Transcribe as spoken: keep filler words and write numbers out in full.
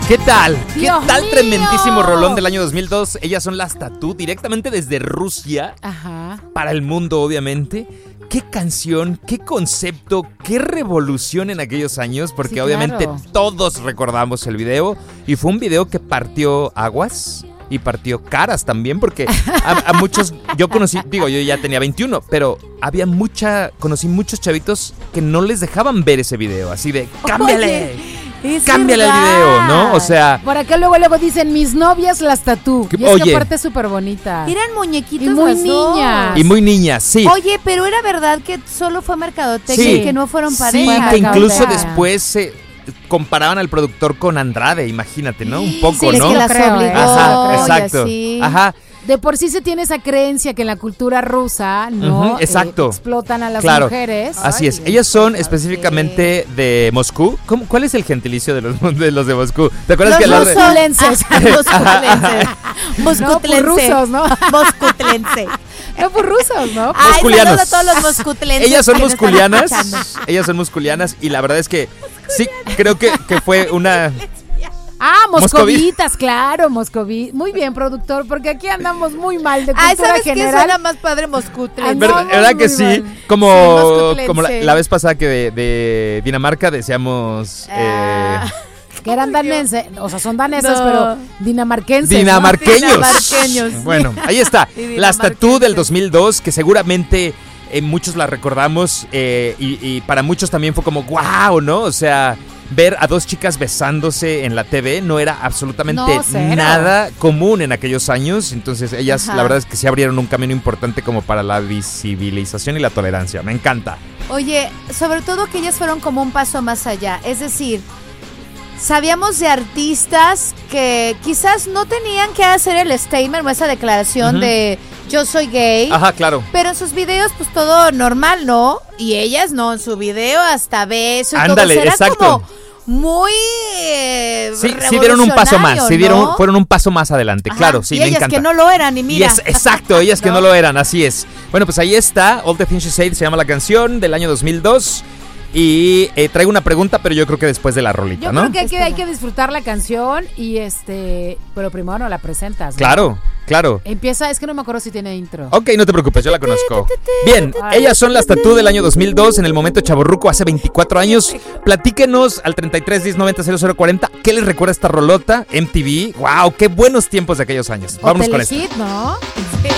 ¿Qué tal? ¿Qué Dios tal mío. tremendísimo rolón del año dos mil dos? Ellas son las Tatú, directamente desde Rusia, Ajá. para el mundo, obviamente. ¿Qué canción, qué concepto, qué revolución en aquellos años? Porque Sí, obviamente claro. todos recordamos el video. Y fue un video que partió aguas y partió caras también. Porque a, a muchos, yo conocí, digo, yo ya tenía veintiuno, pero había mucha, conocí muchos chavitos que no les dejaban ver ese video. Así de, ¡cámbiale! Es ¡Cámbiale el verdad. video! ¿No? O sea, Por acá luego luego dicen mis novias las tatú. Que- Y es oye. que aparte es súper bonita. Eran muñequitos Y muy las dos. niñas. y muy niñas, sí. Oye, pero era verdad que solo fue mercadotecnia Sí. y que no fueron Sí, pareja. que incluso Cabrera. después se comparaban al productor con Andrade, imagínate, ¿no? Un poco, Sí, es ¿no? que las Creo, ¿eh? obligó Ajá, y exacto. así. Ajá, De por sí se tiene esa creencia que en la cultura rusa no Ujú, exacto. eh, explotan a las claro. mujeres. Así es. Ay, Ellas son así. específicamente de Moscú. ¿Cómo- ¿Cuál es el gentilicio de los, de los de Moscú? ¿Te acuerdas Los que al lado de- mosculenses. Moscutlenses. No, por Moscutlense. rusos, ¿no? Moscutlense. No por rusos, ¿no? Ay, Musculianos. saludos a todos los moscutlenses. Ellas son que nos están musculianas. escuchando. Ellas son musculianas y la verdad es que sí, creo que, que fue una... Ah, Moscovi- moscovitas, claro, moscovi. Muy bien, productor, porque aquí andamos muy mal de cultura Ay, ¿sabes qué? general. Suena más padre moscutlense. ¿Verdad, Andamos verdad que muy sí? mal. Como, Sí, moscutlense. como la, la vez pasada que de, de Dinamarca decíamos... eh, Ah. Que eran danenses, o sea, son danesas, No. pero dinamarquenses. ¿no? Dinamarqueños. Dinamarqueños. Bueno, ahí está. Y Las Tatú dinamarquenses. del dos mil dos, que seguramente eh, muchos la recordamos eh, y, y para muchos también fue como wow, ¿no? O sea, ver a dos chicas besándose en la T V no era absolutamente No, cero. nada común en aquellos años. Entonces ellas, Ajá. la verdad es que sí abrieron un camino importante como para la visibilización y la tolerancia. Me encanta. Oye, sobre todo que ellas fueron como un paso más allá. Es decir, sabíamos de artistas que quizás no tenían que hacer el statement o esa declaración Ujú. de yo soy gay. Ajá, claro. Pero en sus videos, pues todo normal, ¿no? Y ellas no, en su video hasta beso y Ándale, todo. Será exacto. como muy eh, Sí, sí dieron un paso más, sí dieron, ¿no? fueron un paso más adelante, Ajá. claro, sí, y me ellas encanta. que no lo eran, y mira. Y es, exacto, ellas que ¿No? no lo eran, así es. Bueno, pues ahí está, All the Things She Said se llama la canción del año dos mil dos. Y eh, traigo una pregunta, pero yo creo que después de la rolita, Yo ¿no? creo que hay, que hay que disfrutar la canción y este, pero primero no la presentas. ¿no? Claro, claro. Empieza, es que no me acuerdo si tiene intro. Ok, no te preocupes, yo la conozco. Bien, ellas son las Tatú del año dos mil dos, en el momento chavorruco, hace veinticuatro años. Platíquenos al treinta y tres, diez, noventa, cero cero cuarenta. ¿Qué les recuerda esta rolota? M T V. ¡Wow! ¡Qué buenos tiempos de aquellos años! Vámonos con esto. Telehit, ¿no?